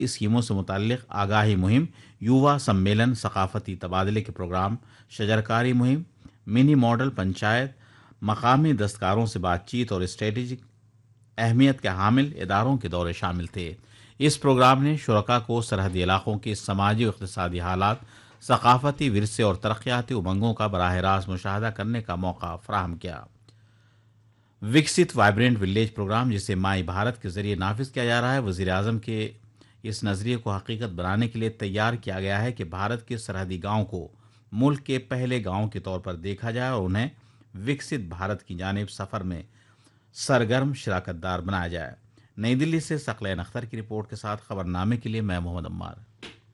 स्कीमों से मुताल्लिक आगाही मुहिम, युवा सम्मेलन, सकाफती तबादले के प्रोग्राम, शजरकारी मुहिम, मिनी मॉडल पंचायत, मकामी दस्तकारों से बातचीत और स्ट्रेटेजिक अहमियत के हामिल इदारों के दौरे शामिल थे। इस प्रोग्राम ने शुरका को सरहदी इलाकों के समाजी और इक़्तिसादी हालात, सकाफती विरसे और तरक्याती उमंगों का बराह रास्त मुशाहदा करने का मौका फराहम किया। विकसित वाइब्रेंट विलेज प्रोग्राम, जिसे माई भारत के जरिए नाफिज किया जा रहा है, वजीर आजम के इस नज़रिए को हकीकत बनाने के लिए तैयार किया गया है कि भारत के सरहदी गांव को मुल्क के पहले गांव के तौर पर देखा जाए और उन्हें विकसित भारत की जानिब सफ़र में सरगर्म शिराकतदार बनाया जाए। नई दिल्ली से सकलैन अख्तर की रिपोर्ट के साथ खबरनामे के लिए मैं मोहम्मद अम्मार।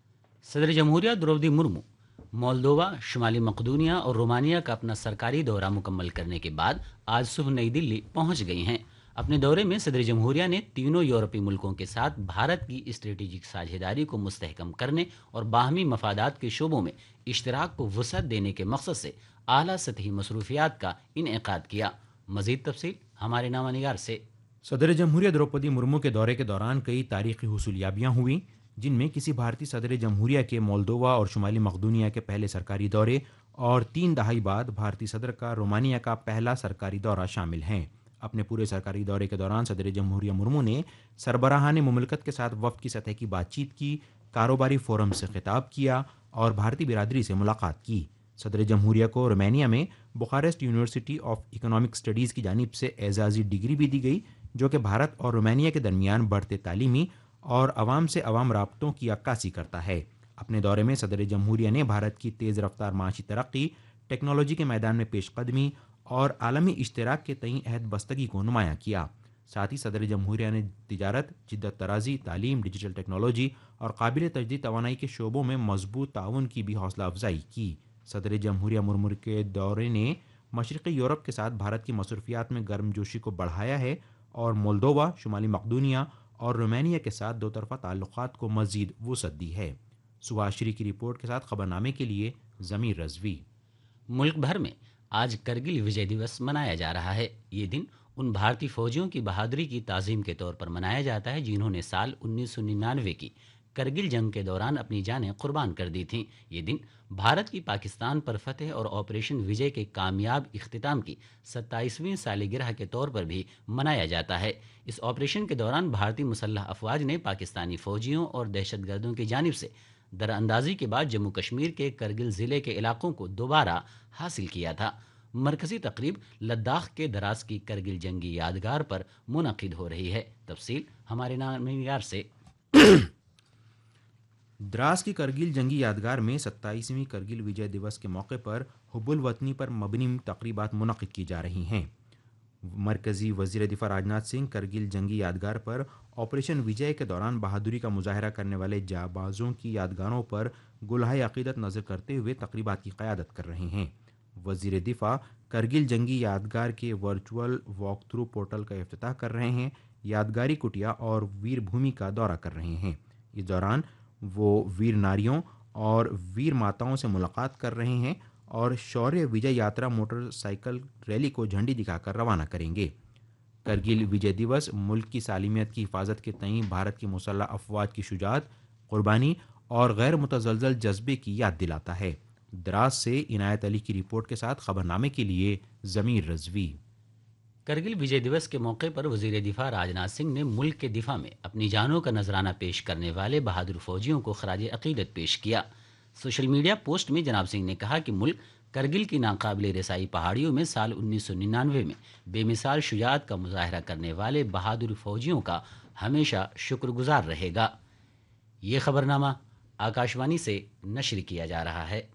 सदर जमहूरिया द्रौपदी मुर्मू मोल्दोवा, शुमाली मकदूनिया और रोमानिया का अपना सरकारी दौरा मुकम्मल करने के बाद आज सुबह नई दिल्ली पहुंच गई हैं। अपने दौरे में सदर जमहूरिया ने तीनों यूरोपीय मुल्कों के साथ भारत की स्ट्रेटेजिक साझेदारी को मुस्तहकम करने और बाहमी मफादात के शोबों में इश्तराक को वसअत देने के मकसद से आला सतही मसरूफियात का इनेकाद किया। मज़ीद तफसील हमारे नामानिगार से। सदर जमहूरिया द्रौपदी मुर्मू के दौरे के दौरान कई तारीखी हुसूलियाबियाँ हुई, जिनमें किसी भारतीय सदर जमहूरिया के मोल्दोवा और शुमाली मकदूनिया के पहले सरकारी दौरे और 3 दहाई बाद भारतीय सदर का रोमानिया का पहला सरकारी दौरा शामिल हैं। अपने पूरे सरकारी दौरे के दौरान सदर जमहूरिया मुर्मू ने सरबराहान मुमलकत के साथ वफ्द की सतह की बातचीत की, कारोबारी फोरम से खिताब किया और भारतीय बिरादरी से मुलाकात की। सदर जमहूरिया को रोमानिया में Bucharest university of economic studies की जानिब से एजाज़ी डिग्री भी दी गई, जो कि भारत और रोमानिया के दरमियान बढ़ते तालीमी और अवाम से अवाम राब्तों की अक्कासी करता है। अपने दौरे में सदर जमहूरिया ने भारत की तेज़ रफ्तार माशी तरक्की, टेक्नोलॉजी के मैदान में पेशकदमी और आलमी इश्तराक के तईं अहद बस्तगी को नुमायाँ किया। साथ ही सदर जमहूरिया ने तिजारत, जिद्दत तराज़ी, तालीम, डिजिटल टेक्नोलॉजी और काबिल तजदीद तवानाई के शोबों में मजबूत ताउन की भी हौसला अफजाई की। सदर जमहूरिया मुर्मू के दौरे ने मशरक़ी यूरोप के साथ भारत की मसरूफियात में गर्मजोशी को बढ़ाया है और मोल्दोवा, शुमाली मकदूनिया और रोमानिया के साथ दो तरफ़ा ताल्लुक़ात को मज़ीद वसअत दी है। सुभाश्री की रिपोर्ट के साथ खबरनामे के लिए ज़मीर रज़वी। मुल्क भर में आज करगिल विजय दिवस मनाया जा रहा है। ये दिन उन भारतीय फौजियों की बहादुरी की ताज़ीम के तौर पर मनाया जाता है जिन्होंने साल 1999 की करगिल जंग के दौरान अपनी जानें कुर्बान कर दी थीं। ये दिन भारत की पाकिस्तान पर फतह और ऑपरेशन विजय के कामयाब इख्तिताम की 27वीं सालगिरह के तौर पर भी मनाया जाता है। इस ऑपरेशन के दौरान भारतीय मुसल्लह अफवाज ने पाकिस्तानी फौजियों और दहशतगर्दों की जानिब से दरअंदाजी के बाद जम्मू कश्मीर के करगिल ज़िले के इलाकों को दोबारा हासिल किया था। मरकज़ी तकरीब लद्दाख के दराज की करगिल जंगी यादगार पर मुनक़िद हो रही है। तफसील हमारे नामानिगार से। द्रास की करगिल जंगी यादगार में 27वीं करगिल विजय दिवस के मौके पर हुब्बुल वतनी पर मबनी तकरीबात मुनक़िद की जा रही हैं। मरकज़ी वज़ीर दिफ़ा राजनाथ सिंह करगिल जंगी यादगार पर ऑपरेशन विजय के दौरान बहादुरी का मुजाहरा करने वाले जाबाजों की यादगारों पर गुलहाय अक़ीदत नज़र करते हुए तकरीबात की क़यादत कर रहे हैं। वज़ीर दिफ़ा करगिल जंगी यादगार के वर्चुअल वॉक थ्रू पोर्टल का इफ्तिताह कर रहे हैं, यादगारी कुटिया और वीर भूमि का दौरा कर रहे हैं। इस दौरान वो वीर नारियों और वीर माताओं से मुलाकात कर रहे हैं और शौर्य विजय यात्रा मोटरसाइकिल रैली को झंडी दिखाकर रवाना करेंगे। करगिल विजय दिवस मुल्क की सालिमियत की हिफाजत के तईं भारत की मुसल्लह अफवाज की शुजाअत, कुर्बानी और गैर मुतज़लज़ल जज्बे की याद दिलाता है। द्रास से इनायत अली की रिपोर्ट के साथ खबरनामे के लिए ज़मीर रज़वी। करगिल विजय दिवस के मौके पर वज़ीर दिफ़ा राजनाथ सिंह ने मुल्क के दिफा में अपनी जानों का नजराना पेश करने वाले बहादुर फौजियों को खराज अक़ीदत पेश किया। सोशल मीडिया पोस्ट में जनाब सिंह ने कहा कि मुल्क करगिल की नाकाबिल रसाई पहाड़ियों में साल 1999 में बेमिसाल शुजाअत का मुजाहरा करने वाले बहादुर फौजियों का हमेशा शुक्रगुजार रहेगा। ये खबरनामा आकाशवाणी से नशर किया जा रहा है।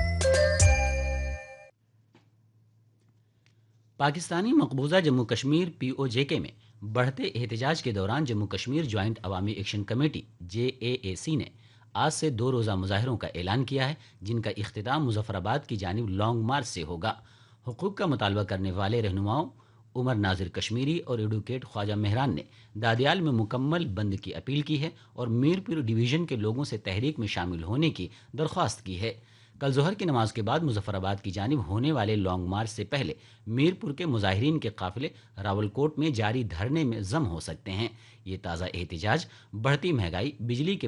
पाकिस्तानी मकबूजा जम्मू कश्मीर POJK में बढ़ते एहतजाज के दौरान जम्मू कश्मीर जॉइंट अवामी एक्शन कमेटी JAAC ने आज से 2 रोज़ा मुजाहरों का ऐलान किया है, जिनका इख्तिताम मुजफ्फराबाद की जानिब लॉन्ग मार्च से होगा। हुकूक का मुतालबा करने वाले रहनुमाओं उमर नाजिर कश्मीरी और एडवोकेट ख्वाजा मेहरान ने दादियाल में मुकम्मल बंद की अपील की है और मीरपुर डिवीज़न के लोगों से तहरीक में शामिल होने की दरख्वास्त की है। कल ज़ोहर की नमाज के बाद मुजफ्फराबाद की जानिब होने वाले लॉन्ग मार्च से पहले मीरपुर के मुजाहिरीन के काफ़िले रावलकोट में जारी धरने में जम हो सकते हैं। ये ताज़ा एहतजाज बढ़ती महंगाई, बिजली के